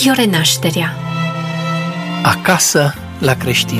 Radio Renașterea. Acasă la creștini.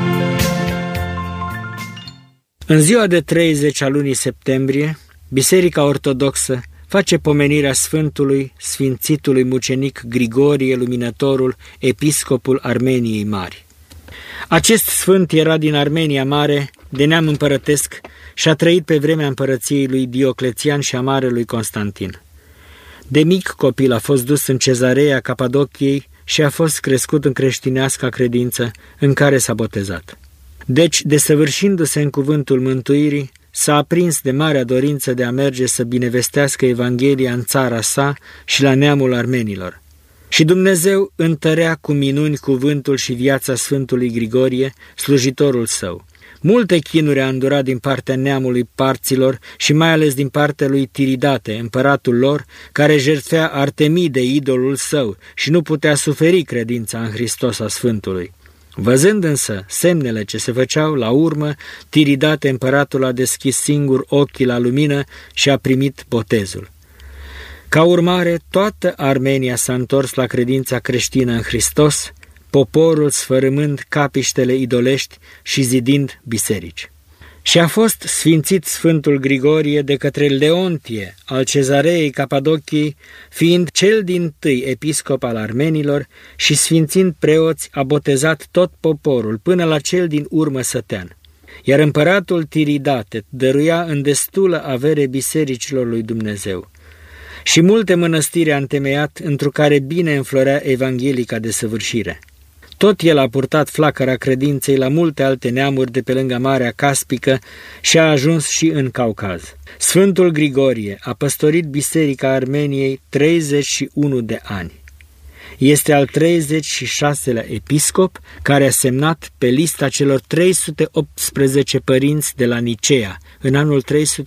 În ziua de 30 a lunii septembrie, Biserica Ortodoxă face pomenirea Sfântului Sfințitului Mucenic Grigorie Luminătorul, episcopul Armeniei Mari. Acest sfânt era din Armenia Mare, de neam împărătesc, și a trăit pe vremea împărăției lui Dioclețian și a marelui Constantin. De mic copil a fost dus în Cezarea Capadociei și a fost crescut în creștineasca credință, în care s-a botezat. Deci, desăvârșindu-se în cuvântul mântuirii, s-a aprins de marea dorință de a merge să binevestească Evanghelia în țara sa și la neamul armenilor. Și Dumnezeu întărea cu minuni cuvântul și viața Sfântului Grigorie, slujitorul său. Multe chinuri a îndurat din partea neamului parților și mai ales din partea lui Tiridate, împăratul lor, care jertfea Artemide, idolul său, și nu putea suferi credința în Hristos a Sfântului. Văzând însă semnele ce se făceau, la urmă, Tiridate, împăratul, a deschis singur ochii la lumină și a primit botezul. Ca urmare, toată Armenia s-a întors la credința creștină în Hristos, poporul sfărâmând capiștele idolești și zidind biserici. Și a fost sfințit Sfântul Grigorie de către Leontie al Cezareei Capadociei, fiind cel dintâi episcop al armenilor și sfințind preoți, a botezat tot poporul până la cel din urmă sătean. Iar împăratul Tiridate dăruia în destulă avere bisericilor lui Dumnezeu. Și multe mănăstiri a întemeiat, întrucare bine înflorea evanghelica desăvârșire. Tot el a purtat flacăra credinței la multe alte neamuri de pe lângă Marea Caspică și a ajuns și în Caucaz. Sfântul Grigorie a păstorit Biserica Armeniei 31 de ani. Este al 36-lea episcop care a semnat pe lista celor 318 părinți de la Nicea în anul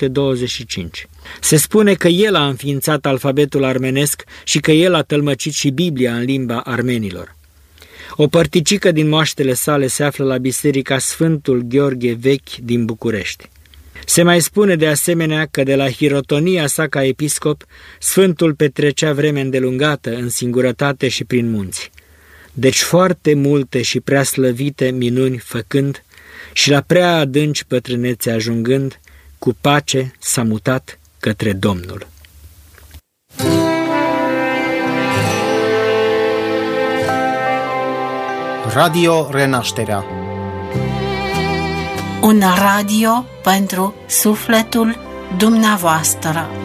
325. Se spune că el a înființat alfabetul armenesc și că el a tălmăcit și Biblia în limba armenilor. O părticică din moaștele sale se află la Biserica Sfântul Gheorghe Vechi din București. Se mai spune de asemenea că de la hirotonia sa ca episcop, Sfântul petrecea vreme îndelungată în singurătate și prin munți. Deci foarte multe și prea slăvite minuni făcând și la prea adânci bătrânețe ajungând, cu pace s-a mutat către Domnul. Radio Renașterea. Un radio pentru sufletul dumneavoastră.